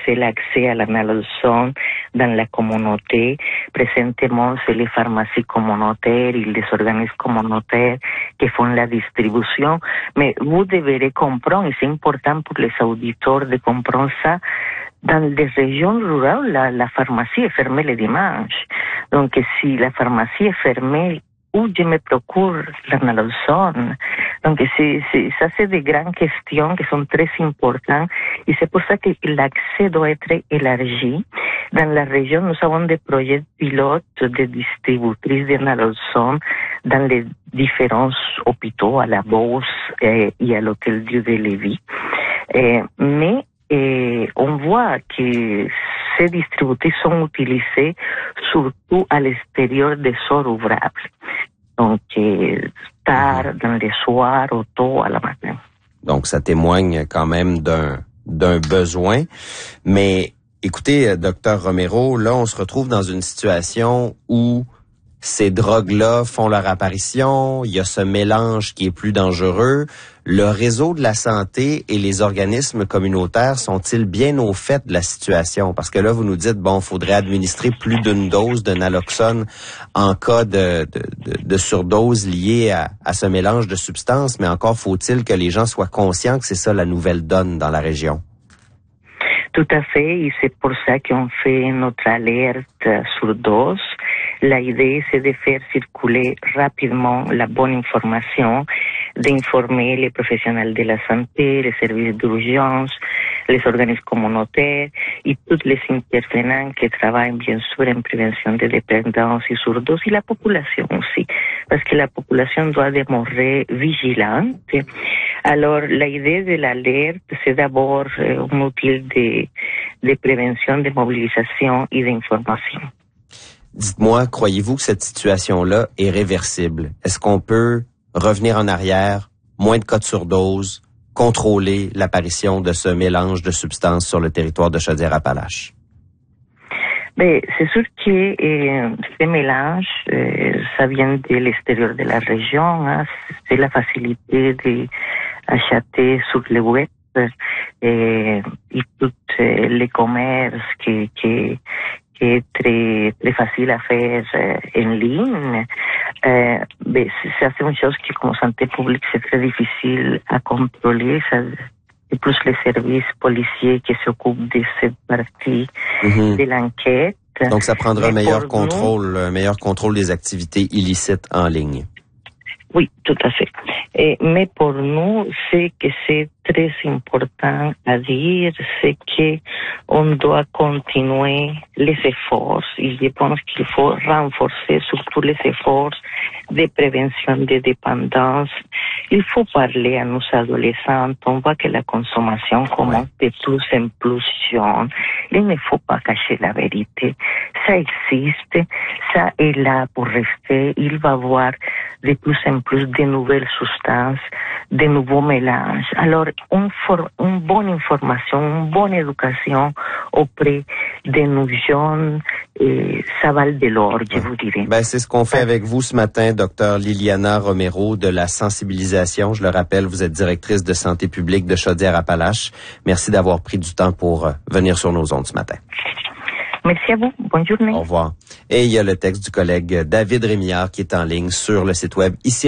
c'est l'accès à la naloxone dans la communauté. Présentement, c'est les pharmacies communautaires et les organismes communautaires qui font la distribution. Mais vous devrez comprendre, et c'est important pour les auditeurs de comprendre ça, dans les régions rurales, la pharmacie est fermée le dimanche. Donc, si la pharmacie est fermée, où je me procure la naloxone? Donc, ça, c'est des grandes questions qui sont très importantes. Et c'est pour ça que l'accès doit être élargi. Dans la région, nous avons des projets pilotes de distributrices de naloxone dans les différents hôpitaux, à la Beauce et à l'Hôtel Dieu de Lévis. Mais on voit que ces distributrices sont utilisées surtout à l'extérieur des heures ouvrables. Donc, tard dans les soirs ou tôt à la matin. Donc, ça témoigne quand même d'un besoin. Mais écoutez, Dr Romero, là, on se retrouve dans une situation où ces drogues-là font leur apparition, il y a ce mélange qui est plus dangereux. Le réseau de la santé et les organismes communautaires sont-ils bien au fait de la situation? Parce que là, vous nous dites, bon, il faudrait administrer plus d'une dose de naloxone en cas de surdose liée à ce mélange de substances, mais encore faut-il que les gens soient conscients que c'est ça la nouvelle donne dans la région. Tout à fait, et c'est pour ça qu'on fait notre alerte surdose. L'idée, c'est de faire circuler rapidement la bonne information, d'informer les professionnels de la santé, les services d'urgence, les organismes communautaires et tous les intervenants qui travaillent bien sûr en prévention de dépendance et surdose et la population aussi, parce que la population doit demeurer vigilante. Alors, l'idée de l'alerte, c'est d'abord un outil de prévention, de mobilisation et d'information. Dites-moi, croyez-vous que cette situation-là est réversible? Est-ce qu'on peut revenir en arrière, moins de cas de surdose, contrôler l'apparition de ce mélange de substances sur le territoire de Chaudière-Appalaches? Mais c'est sûr que ces mélanges, ça vient de l'extérieur de la région. Hein. C'est la facilité d'acheter sur le web et tous les commerces qui est très très facile à faire en ligne. Mais c'est une chose qui, comme santé publique, c'est très difficile à contrôler. C'est plus les services policiers qui s'occupent de cette partie de l'enquête. Donc, ça prendra un meilleur contrôle des activités illicites en ligne. Oui, tout à fait. Mais pour nous, c'est que c'est très important à dire, c'est que on doit continuer les efforts. Et je pense qu'il faut renforcer surtout les efforts de prévention de dépendance. Il faut parler à nos adolescents. On voit que la consommation commence de plus en plus jeune. Il ne faut pas cacher la vérité. Ça existe, ça est là pour rester. Il va y avoir de plus en plus de nouvelles substances, de nouveaux mélanges. Alors, une bonne information, une bonne éducation auprès de nos jeunes, ça va de l'or, je vous dirais. Ben, c'est ce qu'on fait avec vous ce matin, Dr Liliana Romero, de la sensibilisation. Je le rappelle, vous êtes directrice de santé publique de Chaudière-Appalaches. Merci d'avoir pris du temps pour venir sur nos ondes ce matin. Merci à vous. Bonne journée. Au revoir. Et il y a le texte du collègue David Rémillard qui est en ligne sur le site web ici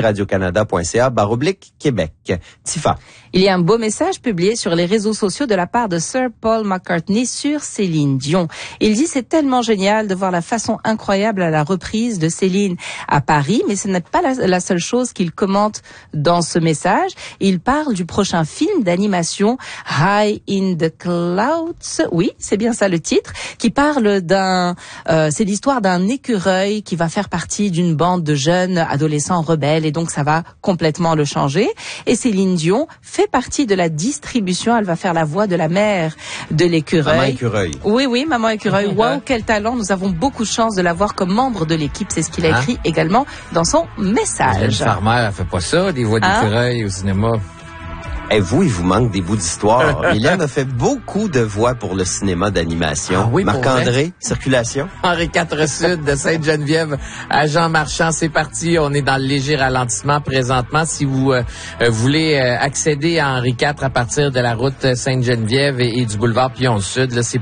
radiocanada.ca/Québec. Tifa. Il y a un beau message publié sur les réseaux sociaux de la part de Sir Paul McCartney sur Céline Dion. Il dit: c'est tellement génial de voir la façon incroyable à la reprise de Céline à Paris, mais ce n'est pas la seule chose qu'il commente dans ce message. Il parle du prochain film d'animation High in the Clouds. Oui, c'est bien ça le titre, qui parle c'est l'histoire d'un écureuil qui va faire partie d'une bande de jeunes adolescents rebelles, et donc ça va complètement le changer. Et Céline Dion fait partie de la distribution. Elle va faire la voix de la mère de l'écureuil. Maman écureuil. Oui, Maman écureuil. Waouh, quel talent. Nous avons beaucoup de chance de l'avoir comme membre de l'équipe. C'est ce qu'il a écrit également dans son message. Hélène Farmer, elle fait pas ça, des voix d'écureuil au cinéma. Et vous, il vous manque des bouts d'histoire. Mylène a fait beaucoup de voix pour le cinéma d'animation. Ah oui, Marc-André, Circulation. Henri IV Sud de Sainte-Geneviève à Jean Marchand, c'est parti. On est dans le léger ralentissement présentement. Si vous voulez accéder à Henri IV à partir de la route Sainte-Geneviève et du boulevard Pion-Sud, là, c'est